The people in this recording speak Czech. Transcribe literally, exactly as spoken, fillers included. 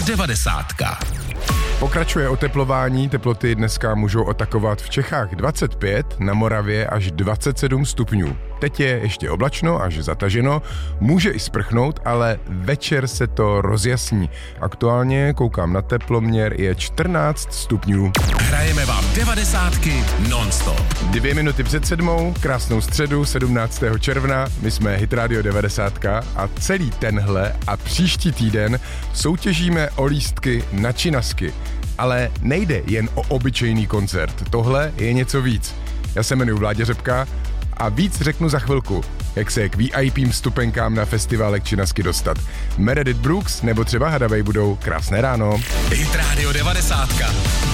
devadesátka. Pokračuje oteplování, teploty dneska můžou atakovat v Čechách dvacet pět, na Moravě až dvacet sedm stupňů. Teď je ještě oblačno až zataženo, může i sprchnout, ale večer se to rozjasní. Aktuálně koukám na teploměr, je čtrnáct stupňů. Hrajeme vám devadesátky non-stop. Dvě minuty před sedmou, krásnou středu, sedmnáctého června, my jsme Hit Radio devadesátka a celý tenhle a příští týden soutěžíme o lístky na Činasky. Ale nejde jen o obyčejný koncert, tohle je něco víc. Já se jmenuji Vláďa Řepka a víc řeknu za chvilku, jak se k V I P vstupenkám na festiválek Činasky dostat. Meredith Brooks nebo třeba Hadaway budou. Krásné ráno. Hit Radio devadesátka.